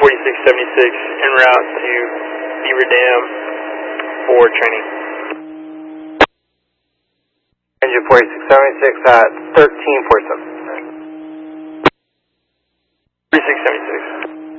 4676 en route to Beaver Dam for training. Engine 4676 at 1347. 4676.